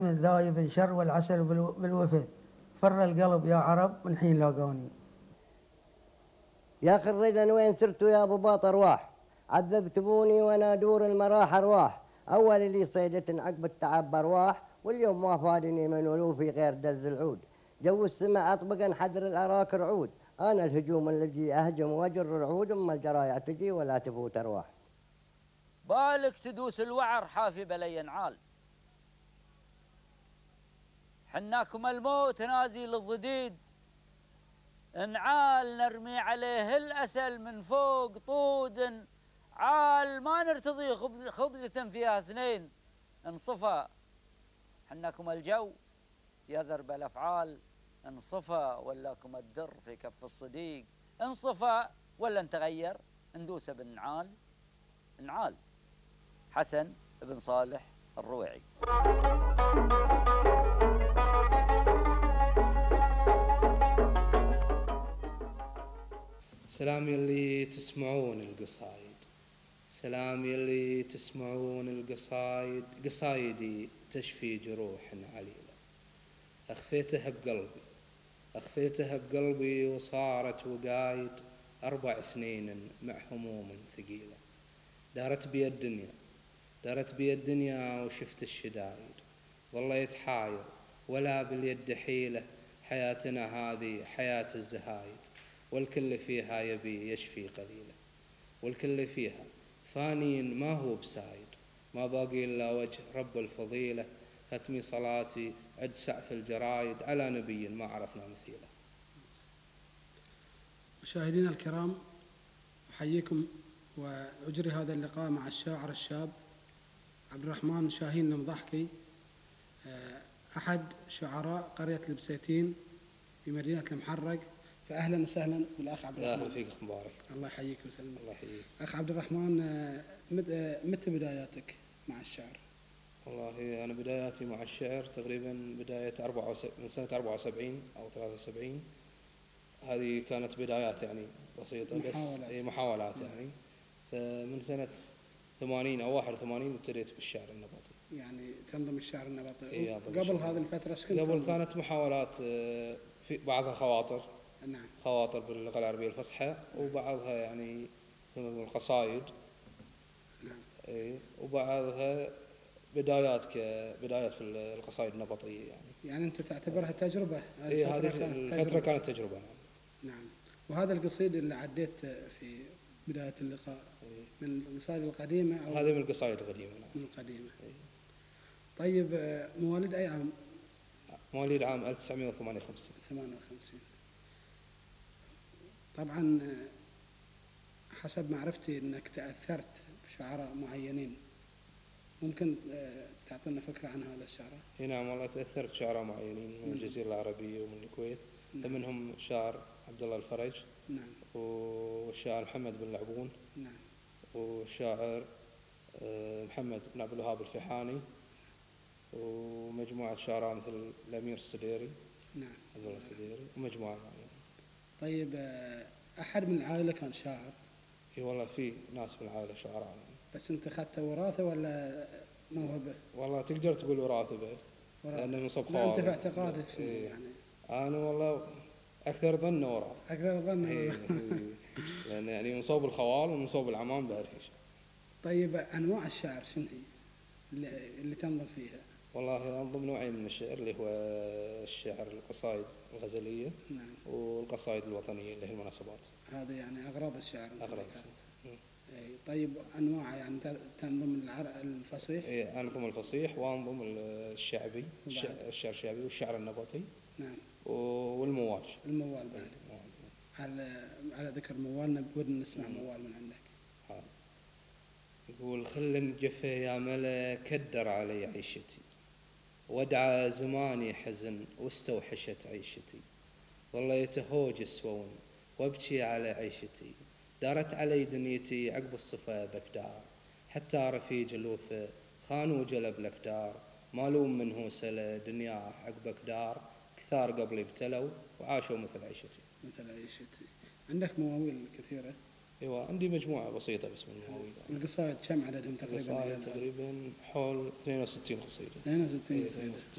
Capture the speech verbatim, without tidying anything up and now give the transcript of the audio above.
من ذايب شر والعسل بالوفد، فر القلب يا عرب من حين لاقوني. يا خريجا وين سرتوا يا ابو باط ارواح، عذبتموني وانا دور المراح ارواح، اول اللي صيدة عقب التعب ارواح، واليوم ما فادني من ولوفي غير دز العود، جو السماء اطبقا حدر الاراك رعود، انا الهجوم الذي اهجم واجر العود، اما الجرايع تجي ولا تفوت ارواح. بالك تدوس الوعر حافي بلي ينعال، حناكم الموت نازي للضديد، انعال نرمي عليه الأسل من فوق طود، عال ما نرتضي خبز خبزة فيها اثنين انصفى، حناكم الجو يا ذرب الأفعال انصفى، ولاكم الدر في كف الصديق انصفى، ولا نتغير ندوس بالنعال. نعال حسن بن صالح الرويعي. سلام يلي تسمعون القصايد، سلام يلي تسمعون القصايد، قصايدي تشفي جروح عليلة، أخفيتها بقلبي أخفيتها بقلبي وصارت وقايد، أربع سنين مع هموم ثقيلة، دارت بي الدنيا دارت بي الدنيا وشفت الشدايد، ظليت حاير ولا باليد حيلة، حياتنا هذه حياة الزهايد، والكل فيها يبي يشفي قليلا، والكل فيها فانين ما هو بسايد، ما باقي إلا وجه رب الفضيلة، ختمي صلاتي عد سعف الجرايد على نبي ما عرفنا مثيله. مشاهدينا الكرام، أحييكم وأجري هذا اللقاء مع الشاعر الشاب عبد الرحمن شاهين المضحكي، أحد شعراء قرية البسيتين في مدينة المحرق. فأهلا وسهلا بالأخ عبد الرحمن. أهلا فيك أخ مبارك. الله يحييك ويسلمك. الله يحييك. أخ عبد الرحمن، متى بداياتك مع الشعر؟ والله أنا بداياتي مع الشعر تقريبا بداية أربعة من سنة أربعة وسبعين أو ثلاثة وسبعين، هذه كانت بدايات يعني بسيطة بس محاولات, محاولات يعني. فمن سنة ثمانين أو واحد وثمانين ابتديت بالشعر النبطي. يعني تنظم الشعر النبطي. إيه قبل هذه الفترة ايش كنت؟ قبل كانت محاولات، في بعضها خواطر. نعم. خواطر باللغة العربية الفصحى، وبعضها يعني القصائد. نعم. إيه، وبعضها بدايات كبدايات في القصائد النبطية يعني. يعني أنت تعتبرها تجربة؟ إيه، هذه الفترة تجربة. كانت تجربة. نعم. نعم. وهذا القصيد اللي عديت في بداية اللقاء إيه؟ من القصائد القديمة أو؟ هذه من القصائد القديمة. نعم. من القديمة. إيه؟ طيب، مواليد أي عام؟ مواليد عام ألف وتسعمائة وثمانية وخمسين. ثمانية وخمسين. طبعا حسب معرفتي أنك تأثرت بشعراء معينين، ممكن تعطينا فكرة عن هذا الشعراء؟ نعم، والله تأثرت بشعراء معينين من الجزيرة العربية ومن الكويت. نعم. فمنهم الشاعر عبد الله الفرج. نعم. والشاعر محمد بن لعبون. نعم. والشاعر محمد بن عبد الوهاب الفيحاني، ومجموعة شعراء مثل الأمير السديري. نعم. عبد الله السديري ومجموعة معينة. طيب، أحد من العائلة كان شاعر؟ اي والله في ناس في العائلة شعراء يعني. بس أنت أخذت وراثة ولا موهبة؟ والله تقدر تقول وراثة بعد، لأنه من صوب خوارج. أنت في اعتقادك شنو إيه. يعني؟ أنا والله أكثر ظن وراثة. أكثر ظن. إيه. لأن يعني من صوب الخوال ومن صوب العمام بعد في شيء. طيب، أنواع الشعر شنو هي اللي, اللي تنظم فيها؟ والله أنظم نوعين من الشعر، اللي هو الشعر القصائد الغزلية. نعم. والقصائد الوطنية اللي هي المناسبات. هذا يعني أغراض الشعر. أغراض. أي. طيب، أنواع يعني تنظم الفصيح؟ إيه، أنظم الفصيح وأنظم الشعبي، الشعر الشعبي والشعر النبطي. نعم. والموال. الموال بعد. نعم. على على ذكر موال ودنا نسمع موال من عندك. ها. يقول: خل جفه يا ملا كدر علي عيشتي، ودعى زماني حزن واستوحشت عيشتي، ظليت هوجس وون وابكي على عيشتي، دارت علي دنيتي عقب الصفا بكدار، حتى رفيج الوفا خان وجلب لك مالوم منه سلا دنياه عقبك دار، كثار قبلي ابتلوا وعاشوا مثل عيشتي. مثل عيشتي. عندك مواويل كثيرة؟ ايوه، عندي مجموعة بسيطة بس من المواويل. القصائد كم عددهم تقريبا؟ القصائد تقريبا حول اثنين وستين قصيدة. اثنين وستين قصيدة.